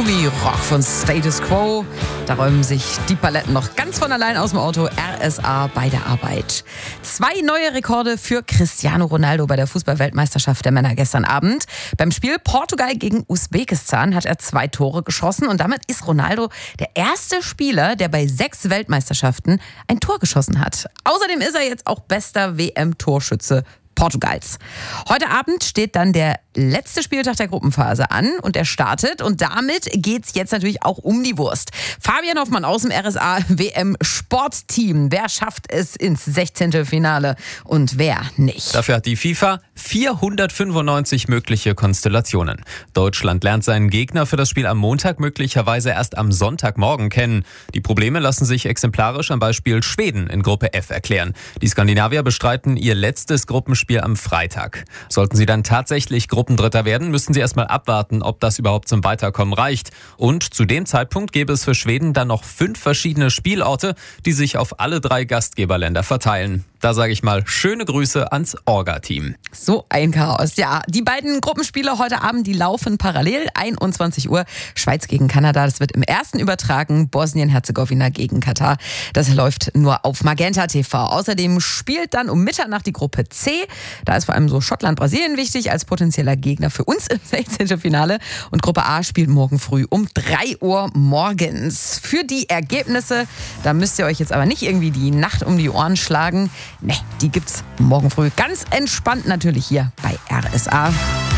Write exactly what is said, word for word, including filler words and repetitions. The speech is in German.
Boogie Rock von Status Quo. Da räumen sich die Paletten noch ganz von allein aus dem Auto. R S A bei der Arbeit. Zwei neue Rekorde für Cristiano Ronaldo bei der Fußball-Weltmeisterschaft der Männer gestern Abend. Beim Spiel Portugal gegen Usbekistan hat er zwei Tore geschossen und damit ist Ronaldo der erste Spieler, der bei sechs Weltmeisterschaften ein Tor geschossen hat. Außerdem ist er jetzt auch bester W M-Torschütze Portugals. Heute Abend steht dann der letzte Spieltag der Gruppenphase an und er startet und damit geht's jetzt natürlich auch um die Wurst. Fabian Hoffmann aus dem R S A W M-Sportteam. Wer schafft es ins Sechzehntelfinale und wer nicht? Dafür hat die FIFA vierhundertfünfundneunzig mögliche Konstellationen. Deutschland lernt seinen Gegner für das Spiel am Montag möglicherweise erst am Sonntagmorgen kennen. Die Probleme lassen sich exemplarisch am Beispiel Schweden in Gruppe F erklären. Die Skandinavier bestreiten ihr letztes Gruppenspiel Spiel am Freitag. Sollten sie dann tatsächlich Gruppendritter werden, müssen sie erstmal abwarten, ob das überhaupt zum Weiterkommen reicht. Und zu dem Zeitpunkt gäbe es für Schweden dann noch fünf verschiedene Spielorte, die sich auf alle drei Gastgeberländer verteilen. Da sage ich mal schöne Grüße ans Orga-Team. So ein Chaos. Ja, die beiden Gruppenspiele heute Abend, die laufen parallel. einundzwanzig Uhr Schweiz gegen Kanada. Das wird im ersten übertragen. Bosnien-Herzegowina gegen Katar. Das läuft nur auf Magenta T V. Außerdem spielt dann um Mitternacht die Gruppe C. Da ist vor allem so Schottland-Brasilien wichtig als potenzieller Gegner für uns im Sechzehntelfinale. Und Gruppe A spielt morgen früh um drei Uhr morgens. Für die Ergebnisse, da müsst ihr euch jetzt aber nicht irgendwie die Nacht um die Ohren schlagen. Ne, die gibt's morgen früh ganz entspannt natürlich hier bei R S A.